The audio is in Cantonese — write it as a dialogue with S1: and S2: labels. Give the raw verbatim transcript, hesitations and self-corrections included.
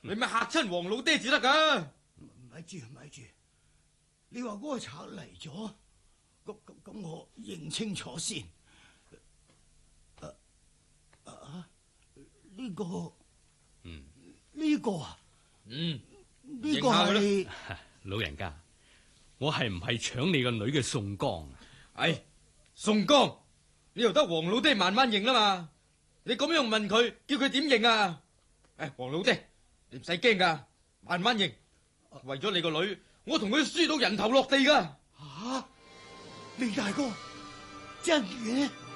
S1: 你咪嚇親黃老爹至得噶。
S2: 咪住咪住，你話嗰個賊嚟咗，咁咁咁我認清楚先。啊啊！呢個，
S3: 嗯，
S2: 呢個啊，
S1: 嗯，
S2: 呢個係
S3: 老人家，我係唔係搶你個女嘅宋江啊？
S1: 係宋江，你由得黃老爹慢慢認啦嘛。你咁樣問佢，叫佢點認啊？誒，黃老爹，你唔使驚噶，慢慢認。為咗你個女，我同佢輸到人頭落地噶。
S2: 吓，李大哥，真嘅？